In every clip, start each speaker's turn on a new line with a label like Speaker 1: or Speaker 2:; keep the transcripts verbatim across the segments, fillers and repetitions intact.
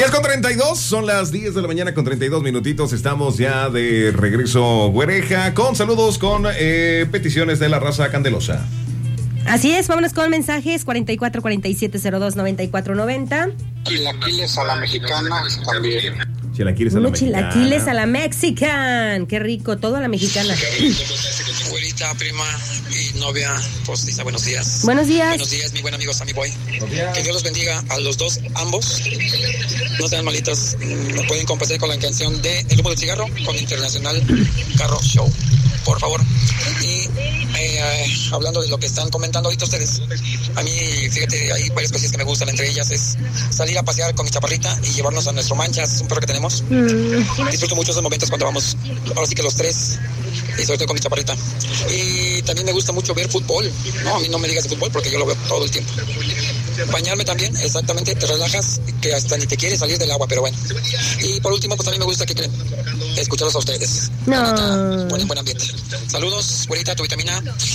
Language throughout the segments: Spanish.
Speaker 1: diez con treinta y dos, son las diez de la mañana con treinta y dos minutitos. Estamos ya de regreso, Güereja, con saludos, con eh, peticiones de la raza candelosa.
Speaker 2: Así es, vámonos con mensajes cuarenta y cuatro cuarenta y siete cero dos noventa y cuatro noventa.
Speaker 3: Chilaquiles a la mexicana también.
Speaker 1: Chilaquiles a la
Speaker 2: Unos
Speaker 1: mexicana.
Speaker 2: chilaquiles a la mexican. Qué rico, todo a la mexicana.
Speaker 4: Güerita, prima y novia postiza, buenos días.
Speaker 2: Buenos días.
Speaker 4: Buenos días, mi buen amigo Sammy Boy. Que Dios los bendiga a los dos, ambos. No sean malitos. Me pueden complacer con la canción de El Humo del Cigarro con Internacional Carro Show, por favor. Y eh, hablando de lo que están comentando ahorita ustedes, a mí, fíjate, hay varias cosas que me gustan. Entre ellas es salir a pasear con mi chaparrita y llevarnos a nuestro Manchas, es un perro que tenemos. Mm. Disfruto mucho esos momentos cuando vamos, ahora sí que los tres, y sobre todo con mi chaparrita. Y también me gusta mucho ver fútbol. No, a mí no me digas de fútbol porque yo lo veo todo el tiempo. Bañarme también, exactamente, te relajas, que hasta ni te quieres salir del agua, pero bueno. Y por último, pues a mí me gusta que creen, escucharlos a ustedes.
Speaker 2: No.
Speaker 4: Buen, buen ambiente. Saludos, güerita, tu vitamina.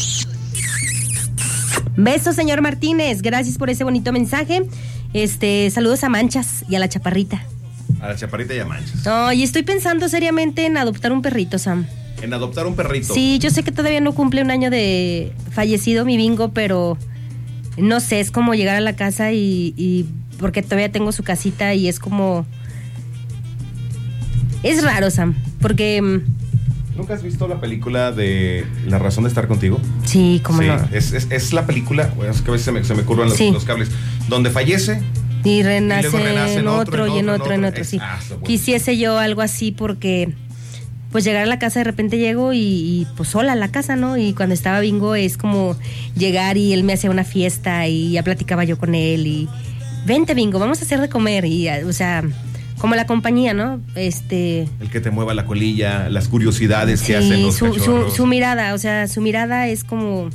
Speaker 2: Besos, señor Martínez. Gracias por ese bonito mensaje. Este, saludos a Manchas y a la chaparrita.
Speaker 1: A la chaparrita y a Manchas.
Speaker 2: No, y estoy pensando seriamente en adoptar un perrito, Sam.
Speaker 1: En adoptar un perrito.
Speaker 2: Sí, yo sé que todavía no cumple un año de fallecido mi Bingo, pero no sé, es como llegar a la casa y, y porque todavía tengo su casita y es como... Es raro, Sam, porque...
Speaker 1: ¿Nunca has visto la película de La razón de estar contigo?
Speaker 2: Sí, cómo
Speaker 1: sí,
Speaker 2: no.
Speaker 1: Es, es, es la película, bueno, es que a veces se me, se me curvan los,
Speaker 2: sí.
Speaker 1: los cables, donde fallece...
Speaker 2: Y renace,
Speaker 1: y renace
Speaker 2: en otro, otro y en otro, en otro, en otro sí.
Speaker 1: Ah,
Speaker 2: quisiese yo algo así porque... Pues llegar a la casa, de repente llego y, y pues sola a la casa, ¿no? Y cuando estaba Bingo es como llegar y él me hacía una fiesta y ya platicaba yo con él y... Vente, Bingo, vamos a hacer de comer y, o sea... Como la compañía, ¿no? Este...
Speaker 1: El que te mueva la colilla, las curiosidades
Speaker 2: sí,
Speaker 1: que hacen los
Speaker 2: su,
Speaker 1: cachorros.
Speaker 2: Su, su mirada, o sea, su mirada es como...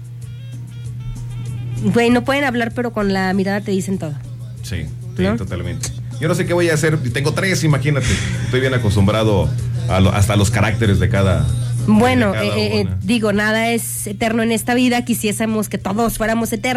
Speaker 2: Güey, no pueden hablar, pero con la mirada te dicen todo.
Speaker 1: Sí, sí,
Speaker 2: ¿no?
Speaker 1: Totalmente. Yo no sé qué voy a hacer, tengo tres, imagínate. Estoy bien acostumbrado a lo, hasta los caracteres de cada...
Speaker 2: Bueno,
Speaker 1: de cada
Speaker 2: eh, eh, digo, nada es eterno en esta vida, quisiésemos que todos fuéramos eternos.